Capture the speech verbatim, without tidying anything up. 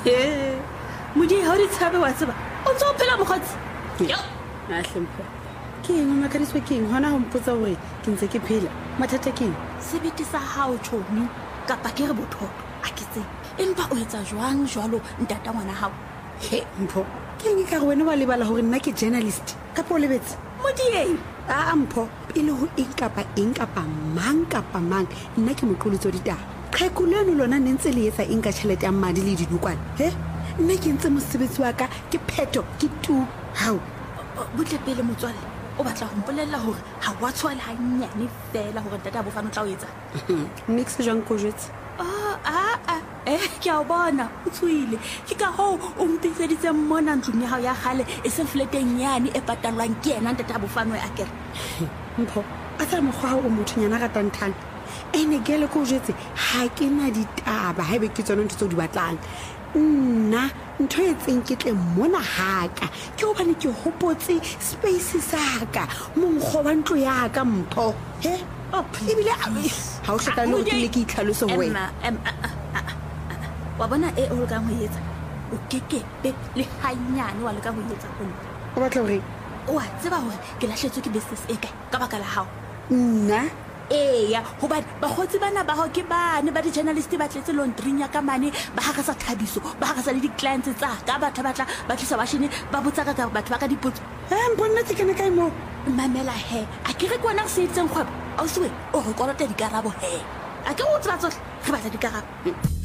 he modi ha di tshabe wa tseba o ntse o phela mokgotsi yo a hlompho ke eng makadiswe ke eng hona ho mpotsa hore ke ntse ke phela mathata ke eng sebete sa hao tjhoni kapa ke re bothoto a ke tse empa o etsa jwang jwalo ntata ngwana hao he mpho ke eng ka re wena wa lebala hore nna ke journalist kapa o lebetse modieng a mpho pele ho eng kapa eng kapa mang kapa mang nna ke moqolotso ditaba qhekuleno lona ne ntse le etsa eng ka tjhelete ya mmadi le didukwane he nna ke ntse mosebetsi wa ka ke pheto ke tu hao butle pele motswalle o batla go mpolella hore ha wa tshwala ha nyane fela hore ntata bo fana o tla o etsa nix jang ko jetse ah ah eh ke a bona o tswile ke ka ho o mpiseditse mmona ntlong ya hao ya gale e se fleteng yane e patalwang ke yena ntata bo fana a kere mpho a tsa mogwa o mothonyana ga tantang ene gele ko jetse ha ke na ditaba ha be ke tsona ntse di batlang nna ntho e tseng ke tle mona haka ke o bane ke hopotse space sa ka monkgo wa ntlo ya ka mpho he ebile ha o hloka le ke le ke itlhalose ho wena wa bona e o ka go etsa o kekepe le hanyane wa le ka go etsa go o batla hore o a tseba hore ke lahletswe ke business e kae ka baka la hao nna eya hobane bagotsi bana ba ho ke bane ba di-journalist ba tletse laundring ya ka mane ba haka sa thabiso ba haka sa le di-clients tsa ka batho batla ba tlisa washine ba botsa ka batho ba ka dipotso he mponna tse kene kae mo mamela he a ke re kwana se itseng kgwebo a o sewe o re kolota dikarabo he a ke o tseba tsohle re batla dikarabo